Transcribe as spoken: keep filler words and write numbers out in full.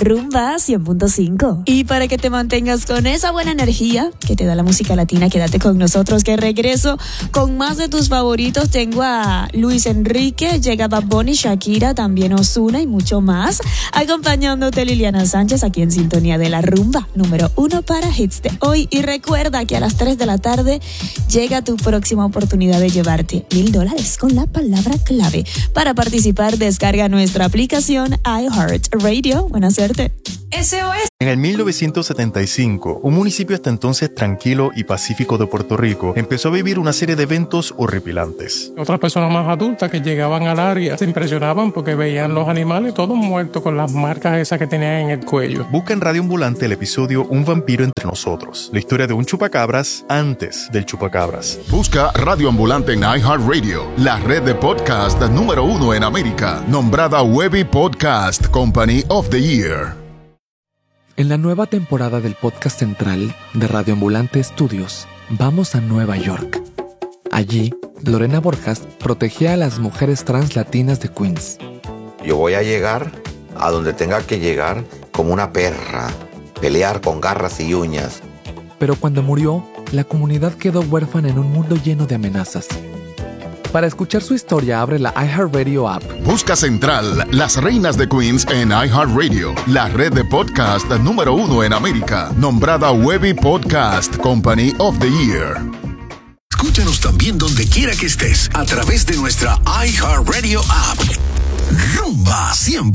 Rumba cien punto cinco. Y para que te mantengas con esa buena energía que te da la música latina, quédate con nosotros que regreso con más de tus favoritos. Tengo a Luis Enrique, llega Bad Bunny, Shakira, también Ozuna y mucho más. Acompañándote Liliana Sánchez aquí en sintonía de la Rumba, número uno para hits de hoy. Y recuerda que a las tres de la tarde llega tu próxima oportunidad de llevarte mil dólares con la palabra clave. Para participar, descarga nuestra aplicación iHeartRadio. Buena suerte. S O S. En el mil novecientos setenta y cinco, un municipio hasta entonces tranquilo y pacífico de Puerto Rico empezó a vivir una serie de eventos horripilantes. Otras personas más adultas que llegaban al área se impresionaban porque veían los animales todos muertos con las marcas esas que tenían en el cuello. Busca en Radio Ambulante el episodio Un vampiro entre nosotros, la historia de un chupacabras antes del chupacabras. Busca Radio Ambulante en iHeartRadio, la red de podcast número uno en América, nombrada Webby Podcast Company of the Year. En la nueva temporada del podcast central de Radio Ambulante Studios, vamos a Nueva York. Allí, Lorena Borjas protegía a las mujeres trans latinas de Queens. Yo voy a llegar a donde tenga que llegar como una perra, pelear con garras y uñas. Pero cuando murió, la comunidad quedó huérfana en un mundo lleno de amenazas. Para escuchar su historia, abre la iHeartRadio app. Busca Central, las reinas de Queens en iHeartRadio, la red de podcast número uno en América, nombrada Webby Podcast Company of the Year. Escúchanos también donde quiera que estés a través de nuestra iHeartRadio app. Rumba cien